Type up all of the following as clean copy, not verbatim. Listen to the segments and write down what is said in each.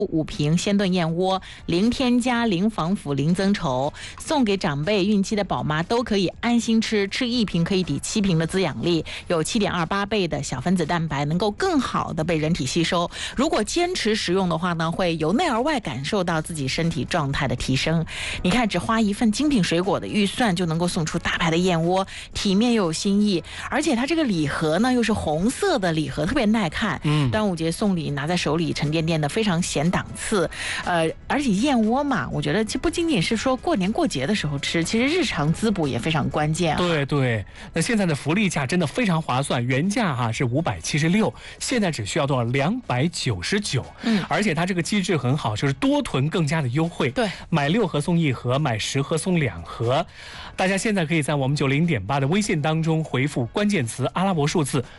5瓶鲜炖燕窝，零添加、零防腐、零增稠，送给长辈、孕期的宝妈都可以安心吃。吃1瓶可以抵7瓶的滋养力，有7.28倍的小分子蛋白，能够更好的被人体吸收。如果坚持食用的话呢，会由内而外感受到自己身体状态的提升。你看，只花1份精品水果的预算就能够送出大牌的燕窝，体面又有新意，而且它这个礼盒呢又是红色的礼盒，特别耐看。端午节送礼拿在手里沉甸甸的，非常显档次。而且燕窝嘛，我觉得这不仅仅是说过年过节的时候吃，其实日常滋补也非常关键。 对，那现在的福利价真的非常划算，原价是576，现在只需要多少？299。而且它这个机制很好，就是多囤更加的优惠。 对，买 6盒送1盒，买10盒送2盒。大家现在可以在我们90.8的微信当中回复关键词阿拉伯数字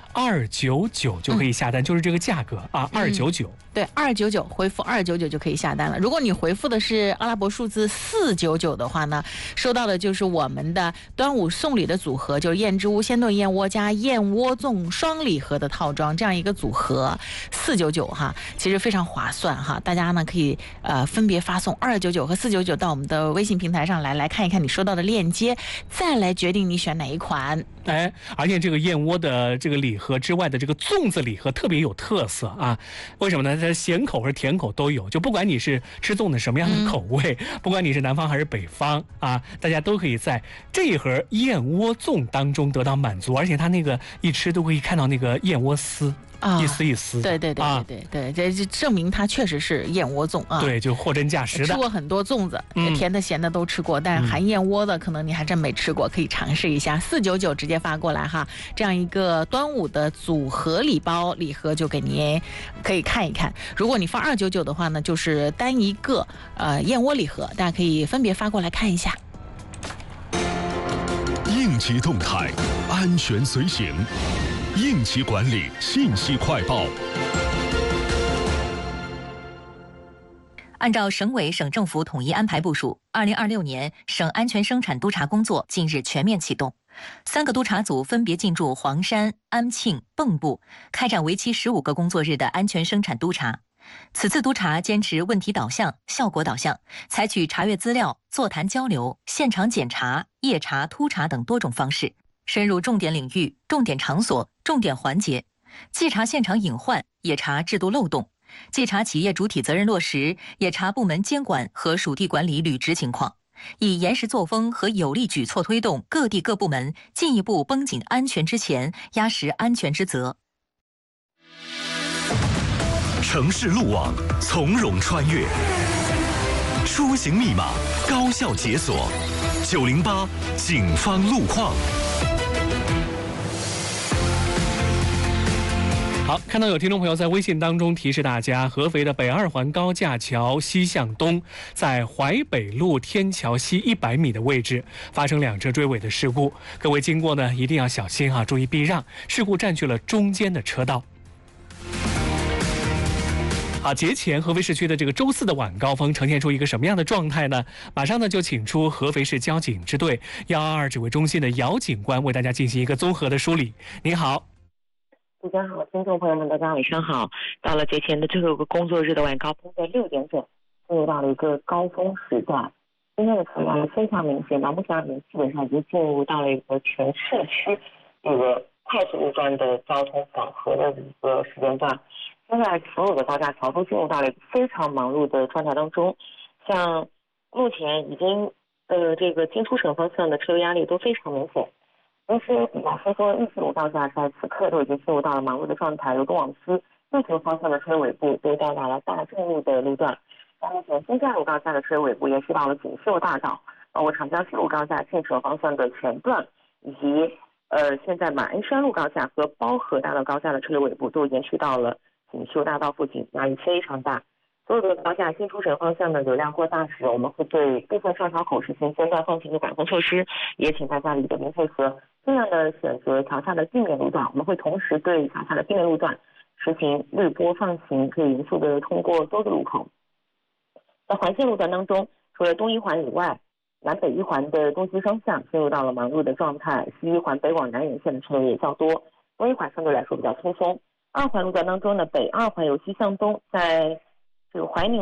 299就可以下单，就是这个价格啊，299。 对，299回复299就可以下单了。如果你回复的是阿拉伯数字499的话呢，收到的就是我们的端午送礼的组合，就是燕之屋鲜炖燕窝加燕窝粽双礼盒的套装，这样一个组合499哈，其实非常划算哈。大家呢可以分别发送299和499到我们的微信平台上来看一看你收到的链接，再来决定你选哪一款。 而且这个燕窝的这个礼盒之外的这个粽子礼盒特别有特色啊，为什么呢？它咸口和甜口都有，就不管你是吃粽子什么样的口味，不管你是南方还是北方啊，大家都可以在这一盒燕窝粽当中得到满足，而且它那个一吃都可以看到那个燕窝丝。一丝一丝， 对，这证明它确实是燕窝粽啊。 对，就货真价实的。 吃过很多粽子，甜的咸的都吃过，但是含燕窝的可能你还真没吃过，可以尝试一下。499直接发过来哈，这样一个端午的组合礼包礼盒就给您可以看一看。如果你发299的话呢，就是单一个燕窝礼盒，大家可以分别发过来看一下。 应急动态，安全随行。应急管理信息快报。 按照省委省政府统一安排部署，2026年省安全生产督查工作近日全面启动，3个督查组分别进驻黄山、安庆、蚌埠，开展为期15个工作日的安全生产督查。此次督查坚持问题导向、效果导向，采取查阅资料、座谈交流、现场检查、夜查、突查等多种方式，深入重点领域、重点场所、重点环节，既查现场隐患，也查制度漏洞，既查企业主体责任落实，也查部门监管和属地管理履职情况，以严实作风和有力举措推动各地各部门进一步绷紧安全之钳，压实安全之责。 城市路网从容穿越，出行密码高效解锁。908警方路况。 好，看到有听众朋友在微信当中提示大家，合肥的北2环高架桥西向东，在淮北路天桥西100米的位置发生2车追尾的事故，各位经过呢一定要小心啊，注意避让，事故占据了中间的车道。好，节前合肥市区的这个周4的晚高峰呈现出一个什么样的状态呢？马上呢就请出合肥市交警支队122指挥中心的姚警官为大家进行一个综合的梳理。您好。 大家好，听众朋友们，大家晚上好。到了节前的最后一个工作日的晚高峰，在6点整，进入到了一个高峰时段。今天的车辆非常明显，到目前为止基本上已经进入到了一个全市区一个快速路段的交通饱和的一个时间段。现在所有的高架桥都进入到了一个非常忙碌的状态当中，像目前已经这个进出省方向的车流压力都非常明显。同时，老实说，1、4路高架在此刻都已经进入到了忙碌的状态，由东往西内城方向的车尾部都到达了大正路的路段。目前新站路高架的车尾部延续到了锦绣大道，包括长江西路高架进城方向的全段，以及现在马鞍山路高架和包河大道高架的车尾部都延续到了锦绣大道附近，压力非常大。所有的高架进出城方向的流量过大时，我们会对部分上桥口实行间断放行的管控措施，也请大家理解并配合，尽量的选择桥下的地面路段。我们会同时对桥下的地面路段实行绿波放行，可以匀速的通过多个路口。在环线路段当中，除了东一环以外，南北一环的东西双向进入到了忙碌的状态，西一环北往南沿线的车流也较多，东一环相对来说比较轻松。2环路段当中呢，北2环由西向东，在这个怀宁